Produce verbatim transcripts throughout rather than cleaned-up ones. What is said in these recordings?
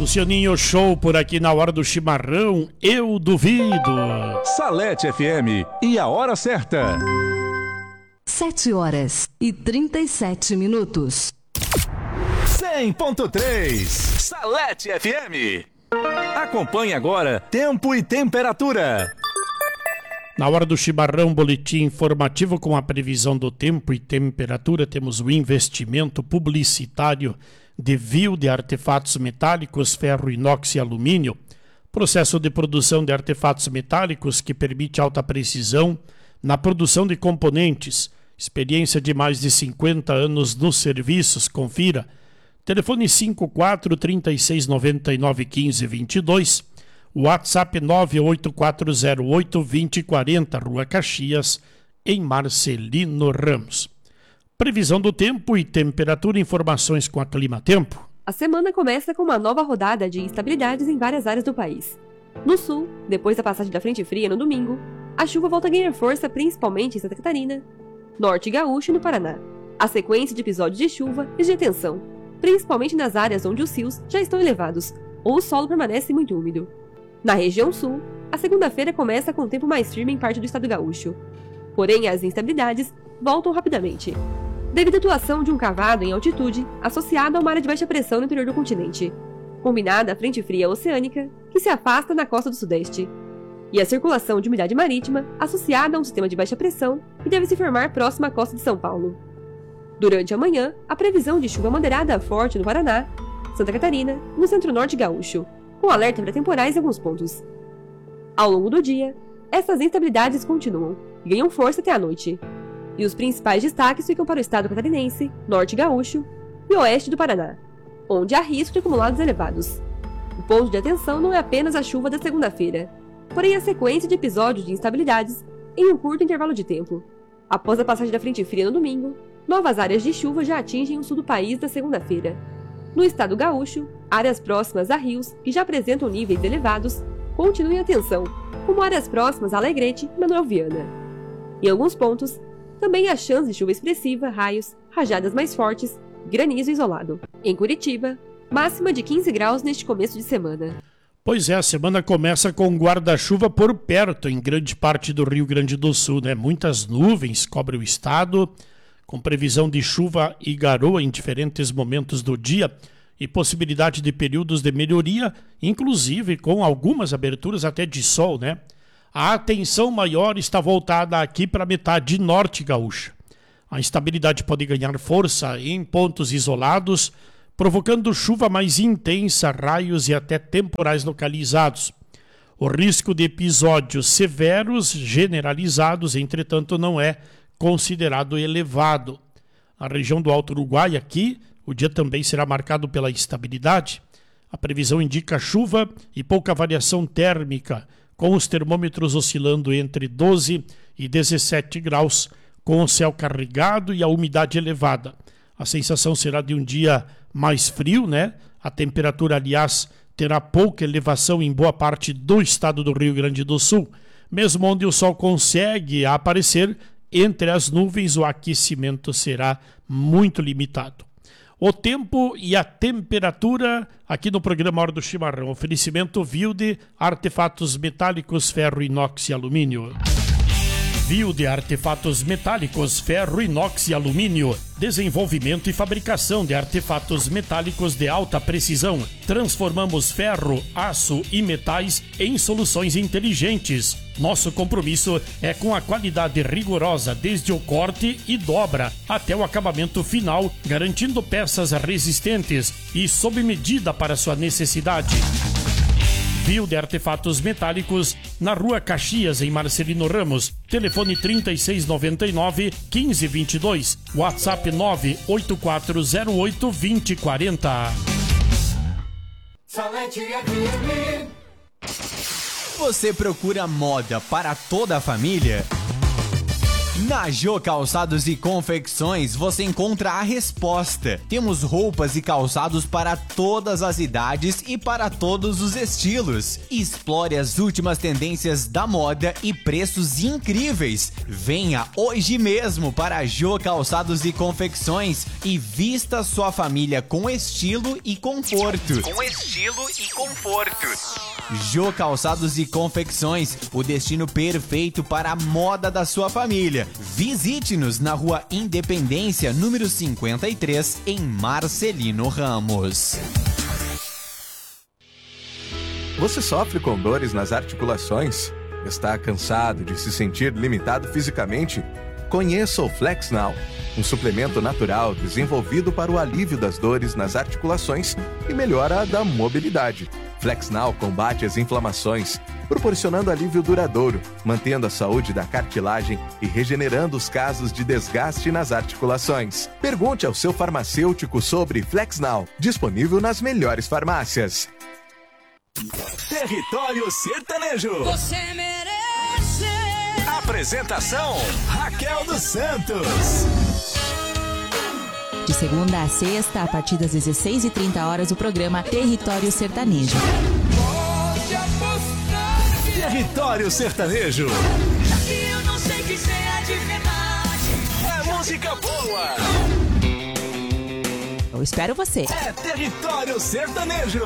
Lucianinho Show por aqui na hora do chimarrão, eu duvido. Salete F M e a hora certa. Sete horas e trinta e sete minutos. cem ponto três Salete F M. Acompanhe agora tempo e temperatura. Na hora do chimarrão, boletim informativo com a previsão do tempo e temperatura. Temos o investimento publicitário de Viu de artefatos metálicos, ferro, inox e alumínio. Processo de produção de artefatos metálicos que permite alta precisão na produção de componentes. Experiência de mais de cinquenta anos nos serviços. Confira. Telefone cinco quatro, três seis, nove nove, um cinco, dois dois. WhatsApp nove oito quatro zero oito, dois zero quatro zero, Rua Caxias, em Marcelino Ramos. Previsão do tempo e temperatura, informações com a Climatempo. A semana começa com uma nova rodada de instabilidades em várias áreas do país. No sul, depois da passagem da frente fria no domingo, a chuva volta a ganhar força principalmente em Santa Catarina, Norte Gaúcho e no Paraná. A sequência de episódios de chuva e de tensão, principalmente nas áreas onde os rios já estão elevados ou o solo permanece muito úmido. Na região sul, a segunda-feira começa com o tempo mais firme em parte do estado gaúcho. Porém, as instabilidades voltam rapidamente, devido à atuação de um cavado em altitude associado a uma área de baixa pressão no interior do continente, combinada à frente fria oceânica que se afasta na costa do sudeste, e a circulação de umidade marítima associada a um sistema de baixa pressão que deve se formar próximo à costa de São Paulo. Durante a manhã, a previsão de chuva moderada a forte no Paraná, Santa Catarina e no centro-norte gaúcho, com alerta para temporais em alguns pontos. Ao longo do dia, essas instabilidades continuam e ganham força até a noite. E os principais destaques ficam para o estado catarinense, norte gaúcho e oeste do Paraná, onde há risco de acumulados elevados. O ponto de atenção não é apenas a chuva da segunda-feira, porém a sequência de episódios de instabilidades em um curto intervalo de tempo. Após a passagem da frente fria no domingo, novas áreas de chuva já atingem o sul do país da segunda-feira. No estado gaúcho, áreas próximas a rios que já apresentam níveis elevados continuam em atenção, como áreas próximas a Alegrete e Manuel Viana. Em alguns pontos, também há chance de chuva expressiva, raios, rajadas mais fortes, granizo isolado. Em Curitiba, máxima de quinze graus neste começo de semana. Pois é, a semana começa com guarda-chuva por perto em grande parte do Rio Grande do Sul, né? Muitas nuvens cobrem o estado, com previsão de chuva e garoa em diferentes momentos do dia e possibilidade de períodos de melhoria, inclusive com algumas aberturas até de sol, né? A atenção maior está voltada aqui para a metade norte gaúcha. A instabilidade pode ganhar força em pontos isolados, provocando chuva mais intensa, raios e até temporais localizados. O risco de episódios severos generalizados, entretanto, não é considerado elevado. A região do Alto Uruguai aqui, o dia também será marcado pela instabilidade. A previsão indica chuva e pouca variação térmica, com os termômetros oscilando entre doze e dezessete graus, com o céu carregado e a umidade elevada. A sensação será de um dia mais frio, né? A temperatura, aliás, terá pouca elevação em boa parte do estado do Rio Grande do Sul. Mesmo onde o sol consegue aparecer, entre as nuvens o aquecimento será muito limitado. O tempo e a temperatura aqui no programa Hora do Chimarrão. Oferecimento Viu de artefatos metálicos, ferro, inox e alumínio. Viu de artefatos metálicos, ferro, inox e alumínio. Desenvolvimento e fabricação de artefatos metálicos de alta precisão. Transformamos ferro, aço e metais em soluções inteligentes. Nosso compromisso é com a qualidade rigorosa desde o corte e dobra até o acabamento final, garantindo peças resistentes e sob medida para sua necessidade. Viu de artefatos metálicos na Rua Caxias, em Marcelino Ramos. Telefone trinta e seis, noventa e nove, quinze, vinte e dois. WhatsApp nove oito quatro zero oito, vinte, quarenta. Você procura moda para toda a família? Na Jô Calçados e Confecções você encontra a resposta. Temos roupas e calçados para todas as idades e para todos os estilos. Explore as últimas tendências da moda e preços incríveis. Venha hoje mesmo para a Jô Calçados e Confecções e vista sua família com estilo e conforto. Com estilo e conforto. Jô Calçados e Confecções, o destino perfeito para a moda da sua família. Visite-nos na Rua Independência, número cinquenta e três, em Marcelino Ramos. Você sofre com dores nas articulações? Está cansado de se sentir limitado fisicamente? Conheça o FlexNow, um suplemento natural desenvolvido para o alívio das dores nas articulações e melhora da mobilidade. FlexNow combate as inflamações, proporcionando alívio duradouro, mantendo a saúde da cartilagem e regenerando os casos de desgaste nas articulações. Pergunte ao seu farmacêutico sobre FlexNow, disponível nas melhores farmácias. Território Sertanejo. Você merece. Apresentação: Raquel dos Santos. De segunda a sexta, a partir das dezesseis e trinta horas, o programa Território Sertanejo. Pode apostar. Território Sertanejo. E eu não sei que seja de verdade. É música boa. Eu espero você. É Território Sertanejo.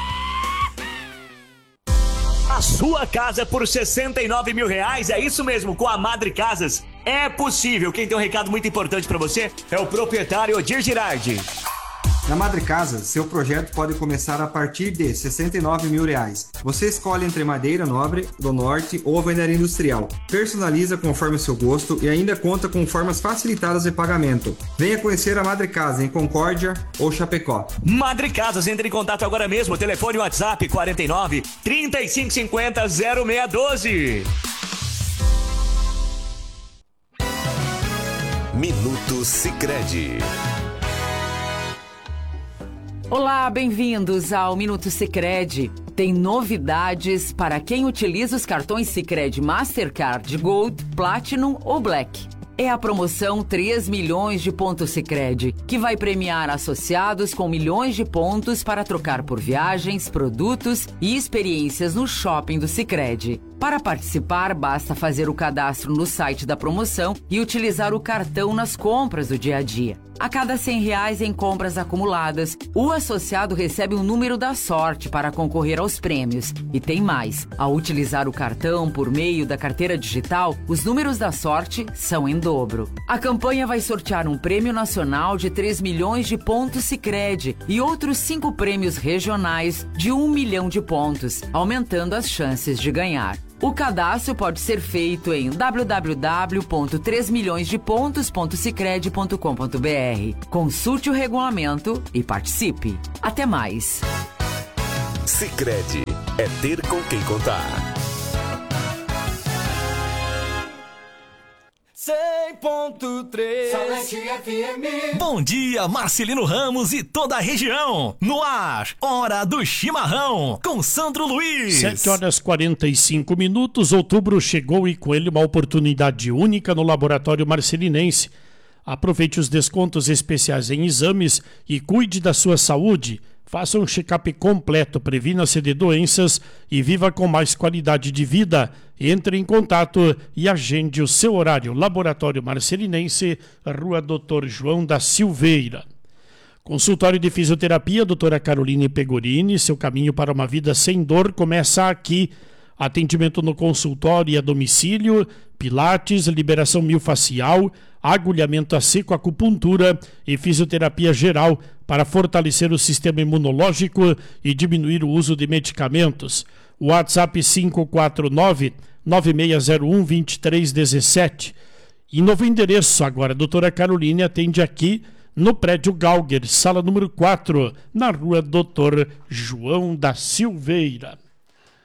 A sua casa por sessenta e nove mil reais, é isso mesmo, com a Madre Casas. É possível. Quem tem um recado muito importante para você é o proprietário Odir Girardi. Na Madre Casas, seu projeto pode começar a partir de sessenta e nove mil reais. Você escolhe entre madeira nobre, do norte ou alvenaria industrial. Personaliza conforme o seu gosto e ainda conta com formas facilitadas de pagamento. Venha conhecer a Madre Casa em Concórdia ou Chapecó. Madre Casas, entre em contato agora mesmo. Telefone e WhatsApp quarenta e nove, trinta e cinco cinquenta, zero seis doze. Minuto Sicredi. Olá, bem-vindos ao Minuto Sicredi. Tem novidades para quem utiliza os cartões Sicredi Mastercard Gold, Platinum ou Black. É a promoção três milhões de pontos Sicredi, que vai premiar associados com milhões de pontos para trocar por viagens, produtos e experiências no shopping do Sicredi. Para participar, basta fazer o cadastro no site da promoção e utilizar o cartão nas compras do dia a dia. A cada cem reais em compras acumuladas, o associado recebe um número da sorte para concorrer aos prêmios. E tem mais. Ao utilizar o cartão por meio da carteira digital, os números da sorte são em dobro. A campanha vai sortear um prêmio nacional de três milhões de pontos Sicredi e outros cinco prêmios regionais de um milhão de pontos, aumentando as chances de ganhar. O cadastro pode ser feito em w w w ponto três milhões de pontos ponto sicredi ponto com ponto b r. Consulte o regulamento e participe. Até mais. Sicredi é ter com quem contar. cem ponto três Salete F M. Bom dia, Marcelino Ramos e toda a região. No ar, Hora do Chimarrão, com Sandro Luiz. sete horas e quarenta e cinco minutos. Outubro chegou e com ele uma oportunidade única no Laboratório Marcelinense. Aproveite os descontos especiais em exames e cuide da sua saúde. Faça um check-up completo, previna-se de doenças e viva com mais qualidade de vida. Entre em contato e agende o seu horário. Laboratório Marcelinense, Rua doutor João da Silveira. Consultório de Fisioterapia, doutora Caroline Pegorini. Seu caminho para uma vida sem dor começa aqui. Atendimento no consultório e a domicílio, pilates, liberação miofascial, agulhamento a seco, acupuntura e fisioterapia geral para fortalecer o sistema imunológico e diminuir o uso de medicamentos. WhatsApp cinco quatro nove, nove seis zero um, dois três um sete. E novo endereço agora, a doutora Caroline atende aqui no prédio Galger, sala número quatro, na rua doutor João da Silveira.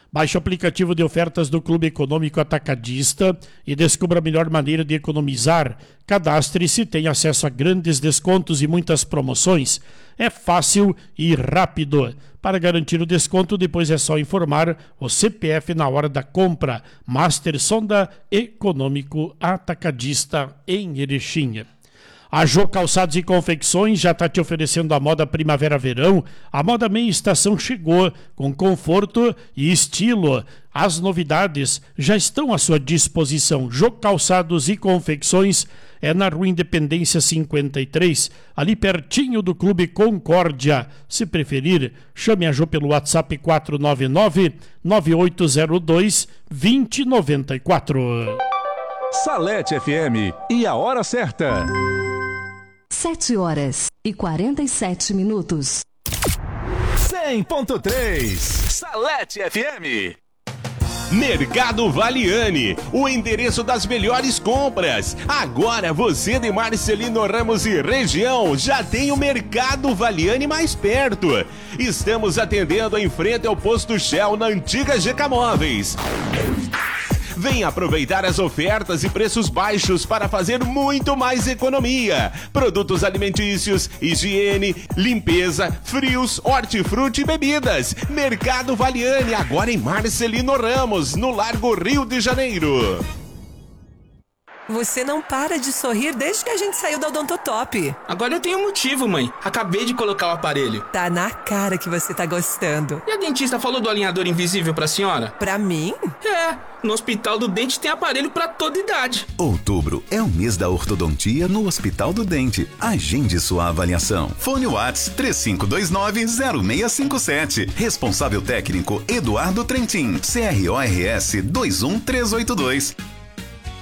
Baixe o aplicativo de ofertas do Clube Econômico Atacadista e descubra a melhor maneira de economizar. Cadastre-se, tem acesso a grandes descontos e muitas promoções. É fácil e rápido. Para garantir o desconto, depois é só informar o C P F na hora da compra. Master Sonda Econômico Atacadista em Erechim. A Jô Calçados e Confecções já está te oferecendo a moda primavera-verão. A moda meia estação chegou com conforto e estilo. As novidades já estão à sua disposição. Jô Calçados e Confecções é na Rua Independência cinquenta e três, ali pertinho do Clube Concórdia. Se preferir, chame a Jô pelo WhatsApp quatro nove nove, nove oito zero dois, dois zero nove quatro. Salete F M e a hora certa. sete horas e quarenta e sete minutos. cem ponto três Salete F M. Mercado Valiani, o endereço das melhores compras. Agora você de Marcelino Ramos e região já tem o Mercado Valiani mais perto. Estamos atendendo em frente ao posto Shell na antiga G K Móveis. Venha aproveitar as ofertas e preços baixos para fazer muito mais economia. Produtos alimentícios, higiene, limpeza, frios, hortifruti e bebidas. Mercado Valiani, agora em Marcelino Ramos, no Largo Rio de Janeiro. Você não para de sorrir desde que a gente saiu da Odontotop. Agora eu tenho um motivo, mãe. Acabei de colocar o aparelho. Tá na cara que você tá gostando. E a dentista falou do alinhador invisível pra senhora? Pra mim? É, no Hospital do Dente tem aparelho pra toda idade. Outubro é o mês da ortodontia no Hospital do Dente. Agende sua avaliação. Fone Whats três cinco dois nove, zero seis cinco sete. Responsável técnico Eduardo Trentin. C R O R S dois um três oito dois.